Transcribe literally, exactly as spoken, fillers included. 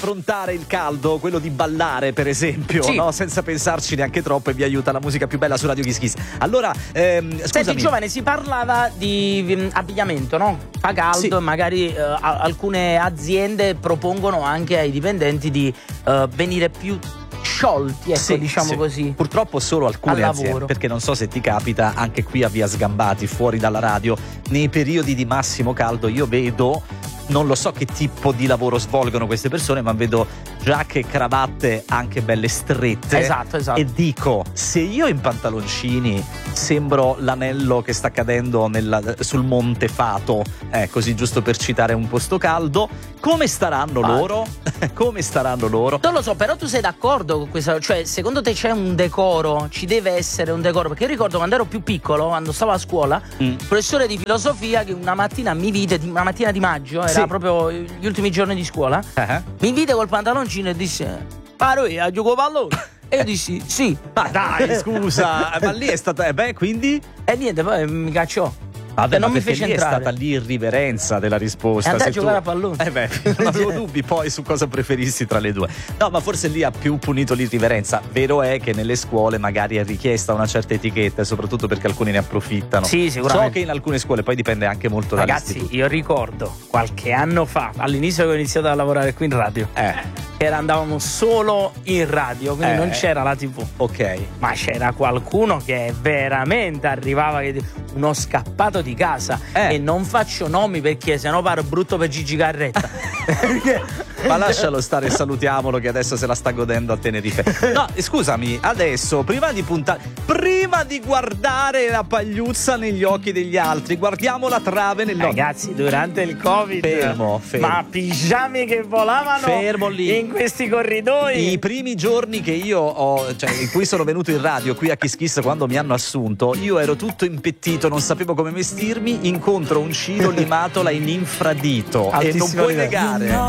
affrontare il caldo, quello di ballare per esempio, sì. no? Senza pensarci neanche troppo, e vi aiuta la musica più bella su Radio Kiss Kiss. Allora, ehm, scusami. Senti giovane, si parlava di um, abbigliamento, no? Fa caldo, sì. magari uh, a- alcune aziende propongono anche ai dipendenti di uh, venire più sciolti, ecco, sì, diciamo sì. così. Purtroppo solo alcune Al aziende, lavoro. perché non so se ti capita anche qui a Via Sgambati, fuori dalla radio, nei periodi di massimo caldo io vedo, non lo so che tipo di lavoro svolgono queste persone, ma vedo giacche e cravatte anche belle strette. Esatto, esatto. E dico, se io in pantaloncini sembro l'anello che sta cadendo nella, sul Monte Fato, eh, così giusto per citare un posto caldo, come staranno Ah. loro? Come staranno loro? Non lo so, però tu sei d'accordo con questa? Cioè, secondo te c'è un decoro? Ci deve essere un decoro? Perché io ricordo quando ero più piccolo, quando stavo a scuola, Mm. il professore di filosofia che una mattina mi vide, una mattina di maggio, era Sì. proprio gli ultimi giorni di scuola, Eh? mi vide col pantaloncino e disse: Paro io a gioco pallone. E io dissi sì. Ma dai, scusa, ma lì è stata. Eh beh, quindi. E niente, poi mi cacciò. Vabbè, E non ma mi perché fece lì entrare. è stata l'irriverenza della risposta. E andai Se a giocare tu- a pallone. Eh beh, non avevo dubbi poi su cosa preferissi tra le due. No, ma forse lì ha più punito l'irriverenza. Vero è che nelle scuole magari è richiesta una certa etichetta, e soprattutto perché alcuni ne approfittano. Sì, sicuramente. So che in alcune scuole poi dipende anche molto Ragazzi, dall'istituto. io ricordo qualche anno fa, all'inizio che ho iniziato a lavorare qui in radio, Eh, che era- andavamo solo in radio, quindi Eh. non c'era la tivù. ok. Ma c'era qualcuno che veramente arrivava, che- uno scappato di casa. Eh. E non faccio nomi perché sennò pare brutto per Gigi Carretta. Ma lascialo stare, salutiamolo che adesso se la sta godendo a Tenerife. No, scusami, adesso prima di puntare, prima di guardare la pagliuzza negli occhi degli altri, guardiamo la trave negli occhi. Ragazzi, durante il Covid, Fermo, fermo. ma pigiami che volavano Fermo lì. in questi corridoi. I primi giorni che io ho, cioè in cui sono venuto in radio qui a Kiss Kiss, quando mi hanno assunto, io ero tutto impettito, non sapevo come vestirmi, incontro un Ciro Limatola in infradito e non Altissimo puoi livello. negare.